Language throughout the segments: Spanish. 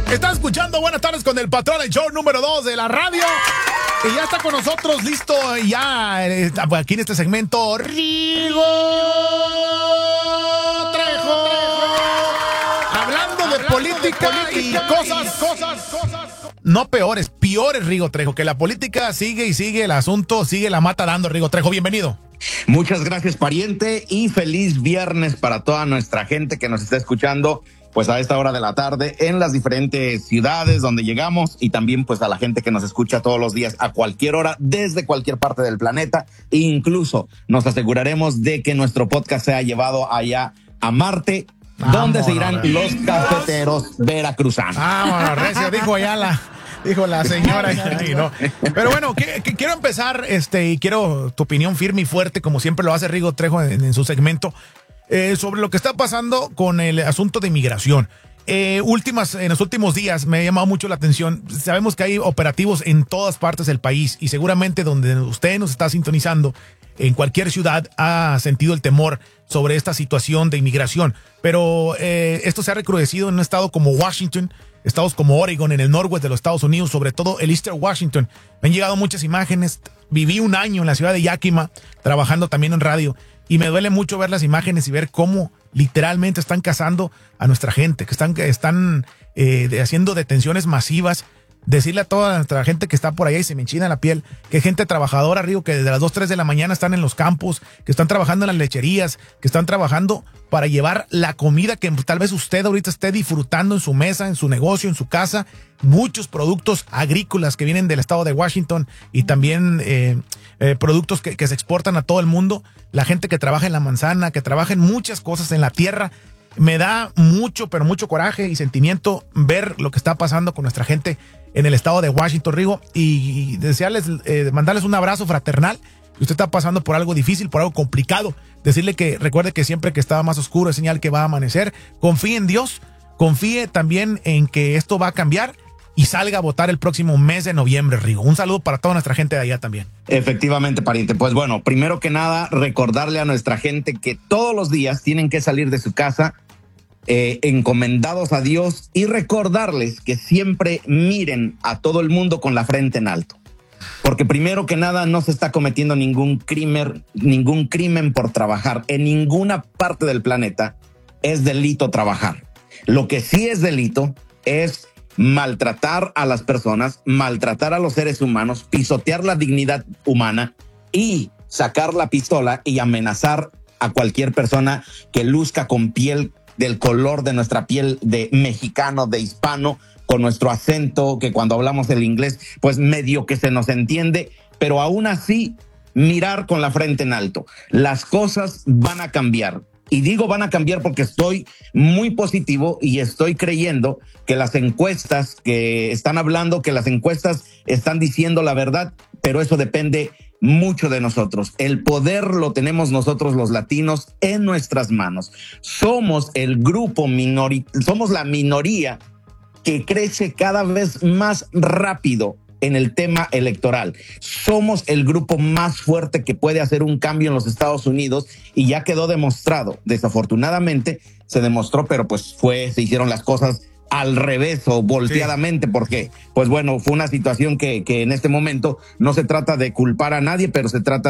Estás escuchando Buenas Tardes con el Patrón, el show número 2 de la radio. Y ya está con nosotros, listo, ya aquí en este segmento, Rigo Trejo. Hablando de política y cosas. No peores, Rigo Trejo, que la política sigue y sigue, el asunto sigue la mata dando, Rigo Trejo, bienvenido. Muchas gracias, pariente, y feliz viernes para toda nuestra gente que nos está escuchando pues a esta hora de la tarde en las diferentes ciudades donde llegamos, y también pues a la gente que nos escucha todos los días a cualquier hora desde cualquier parte del planeta. E incluso nos aseguraremos de que nuestro podcast sea llevado allá a Marte, donde se irán los cafeteros veracruzanos. Vámonos, recio, dijo la señora. No. Pero bueno, quiero empezar y quiero tu opinión firme y fuerte, como siempre lo hace Rigo Trejo en su segmento, sobre lo que está pasando con el asunto de inmigración. En los últimos días me ha llamado mucho la atención. Sabemos que hay operativos en todas partes del país, y seguramente donde usted nos está sintonizando, en cualquier ciudad ha sentido el temor sobre esta situación de inmigración. Pero esto se ha recrudecido en un estado como Washington, estados como Oregon, en el noroeste de los Estados Unidos, sobre todo el Eastern Washington. Me han llegado muchas imágenes. Viví un año en la ciudad de Yakima, trabajando también en radio, y me duele mucho ver las imágenes y ver cómo literalmente están cazando a nuestra gente, que están haciendo detenciones masivas. Decirle a toda nuestra gente que está por allá, y se me enchina la piel, que gente trabajadora, Río, que desde las 2, 3 de la mañana están en los campos, que están trabajando en las lecherías, que están trabajando para llevar la comida que tal vez usted ahorita esté disfrutando en su mesa, en su negocio, en su casa. Muchos productos agrícolas que vienen del estado de Washington, y también productos que se exportan a todo el mundo. La gente que trabaja en la manzana, que trabaja en muchas cosas en la tierra. Me da mucho, pero mucho coraje y sentimiento ver lo que está pasando con nuestra gente en el estado de Washington, Rigo, y desearles, mandarles un abrazo fraternal. Usted está pasando por algo difícil, por algo complicado. Decirle que recuerde que siempre que está más oscuro es señal que va a amanecer. Confíe en Dios, confíe también en que esto va a cambiar, y salga a votar el próximo mes de noviembre, Rigo. Un saludo para toda nuestra gente de allá también. Efectivamente, pariente. Pues bueno, primero que nada, recordarle a nuestra gente que todos los días tienen que salir de su casa encomendados a Dios, y recordarles que siempre miren a todo el mundo con la frente en alto. Porque primero que nada no se está cometiendo ningún crimen por trabajar. En ninguna parte del planeta es delito trabajar. Lo que sí es delito es maltratar a las personas, maltratar a los seres humanos, pisotear la dignidad humana y sacar la pistola y amenazar a cualquier persona que luzca con piel del color de nuestra piel, de mexicano, de hispano, con nuestro acento, que cuando hablamos el inglés, pues medio que se nos entiende, pero aún así mirar con la frente en alto. Las cosas van a cambiar. Y digo van a cambiar porque estoy muy positivo y estoy creyendo que las encuestas que están hablando, que las encuestas están diciendo la verdad, pero eso depende mucho de nosotros. El poder lo tenemos nosotros los latinos en nuestras manos. Somos el grupo somos la minoría que crece cada vez más rápido en el tema electoral. Somos el grupo más fuerte que puede hacer un cambio en los Estados Unidos, y ya quedó demostrado. Desafortunadamente se demostró, pero pues se hicieron las cosas al revés o volteadamente, sí. Porque pues bueno, fue una situación que en este momento no se trata de culpar a nadie, pero se trata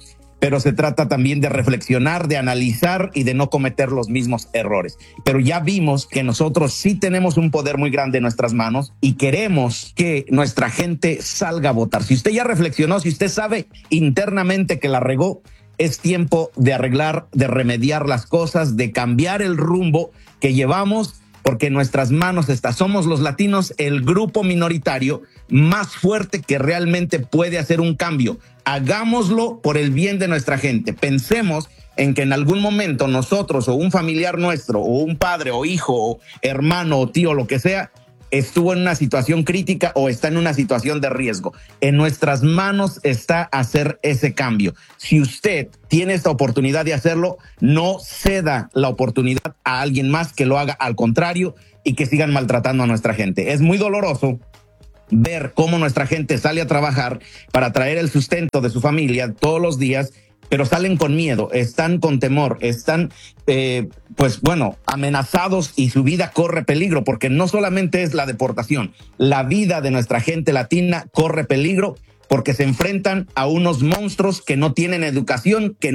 también de reflexionar, de analizar y de no cometer los mismos errores. Pero ya vimos que nosotros sí tenemos un poder muy grande en nuestras manos, y queremos que nuestra gente salga a votar. Si usted ya reflexionó, si usted sabe internamente que la regó, es tiempo de arreglar, de remediar las cosas, de cambiar el rumbo que llevamos, porque en nuestras manos está. Somos los latinos el grupo minoritario más fuerte que realmente puede hacer un cambio. Hagámoslo por el bien de nuestra gente. Pensemos en que en algún momento nosotros, o un familiar nuestro, o un padre o hijo o hermano o tío, lo que sea, estuvo en una situación crítica o está en una situación de riesgo. En nuestras manos está hacer ese cambio. Si usted tiene esta oportunidad de hacerlo, no ceda la oportunidad a alguien más que lo haga al contrario y que sigan maltratando a nuestra gente. Es muy doloroso ver cómo nuestra gente sale a trabajar para traer el sustento de su familia todos los días, pero salen con miedo, están con temor, están, pues bueno, amenazados y su vida corre peligro, porque no solamente es la deportación, la vida de nuestra gente latina corre peligro porque se enfrentan a unos monstruos que no tienen educación, que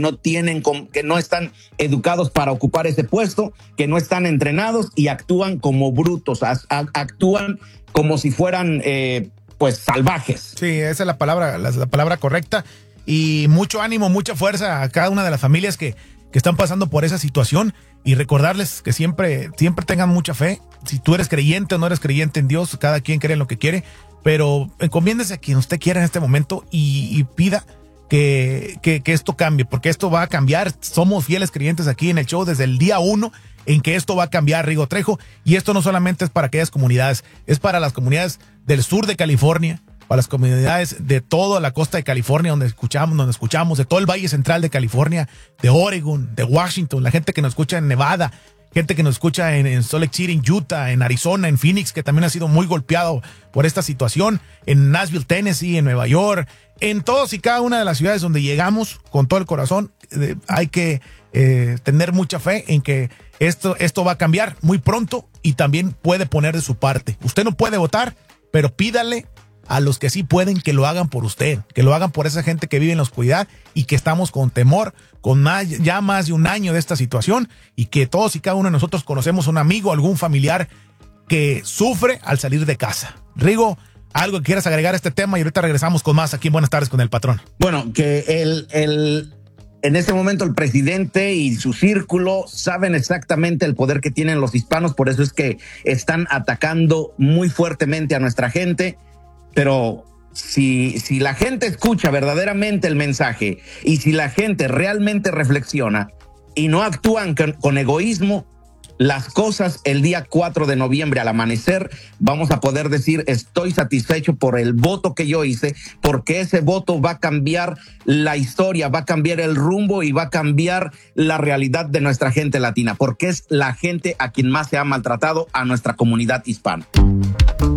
no están educados para ocupar ese puesto, que no están entrenados y actúan como brutos, actúan como si fueran pues salvajes. Sí, esa es la palabra correcta. Y mucho ánimo, mucha fuerza a cada una de las familias que están pasando por esa situación, y recordarles que siempre tengan mucha fe. Si tú eres creyente o no eres creyente en Dios, cada quien cree en lo que quiere, pero encomiéndese a quien usted quiera en este momento y pida que esto cambie, porque esto va a cambiar. Somos fieles creyentes aquí en el show desde el día 1 en que esto va a cambiar, Rigo Trejo, y esto no solamente es para aquellas comunidades, es para las comunidades del sur de California, para las comunidades de toda la costa de California, donde escuchamos, de todo el Valle Central de California, de Oregon, de Washington, la gente que nos escucha en Nevada, gente que nos escucha en Salt Lake City, en Utah, en Arizona, en Phoenix, que también ha sido muy golpeado por esta situación, en Nashville, Tennessee, en Nueva York, en todas y cada una de las ciudades donde llegamos con todo el corazón. Hay que tener mucha fe en que esto va a cambiar muy pronto, y también puede poner de su parte. Usted no puede votar, pero pídale a los que sí pueden que lo hagan por usted, que lo hagan por esa gente que vive en la oscuridad y que estamos con temor, ya más de un año de esta situación, y que todos y cada uno de nosotros conocemos un amigo, algún familiar que sufre al salir de casa. Rigo, algo que quieras agregar a este tema, y ahorita regresamos con más aquí en Buenas Tardes con el Patrón. Bueno, que en este momento el presidente y su círculo saben exactamente el poder que tienen los hispanos, por eso es que están atacando muy fuertemente a nuestra gente. Pero si la gente escucha verdaderamente el mensaje, y si la gente realmente reflexiona y no actúan con egoísmo, las cosas el día 4 de noviembre al amanecer vamos a poder decir: estoy satisfecho por el voto que yo hice, porque ese voto va a cambiar la historia, va a cambiar el rumbo y va a cambiar la realidad de nuestra gente latina, porque es la gente a quien más se ha maltratado, a nuestra comunidad hispana.